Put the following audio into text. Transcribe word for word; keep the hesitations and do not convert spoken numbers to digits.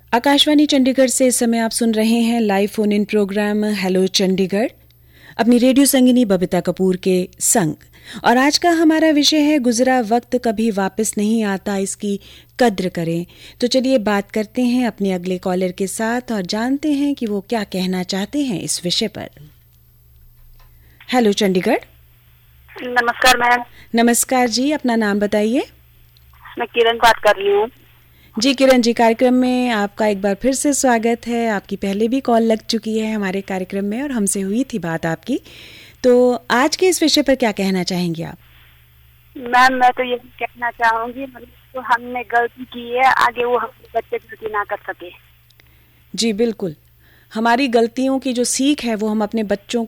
आकाशवाणी चंडीगढ़ से इस समय आप सुन रहे हैं live phone in programme hello Chandigarh अपनी रेडियो संगिनी बबीता कपूर के संग। और आज का हमारा विषय है गुजरा वक्त कभी वापस नहीं आता, इसकी कद्र करें। तो चलिए बात करते हैं अपने अगले कॉलर के साथ और जानते हैं कि वो क्या कहना चाहते हैं इस विषय पर। हेलो चंडीगढ़। नमस्कार मैम। नमस्कार जी, अपना नाम बताइए। मैं किरण बात कर रही हूँ। जी किरण जी, कार्यक्रम में आपका एक बार फिर से स्वागत है। आपकी पहले भी कॉल लग चुकी है हमारे कार्यक्रम में और हमसे हुई थी बात आपकी। तो आज के इस विषय पर क्या कहना चाहेंगे आप? मैम मैं तो यही कहना चाहूँगी, मतलब तो हमने गलती की है, आगे वो हमारे बच्चे गलती ना कर सके। जी बिल्कुल, हमारी गलतियों की जो सीख है वो हम अपने बच्चों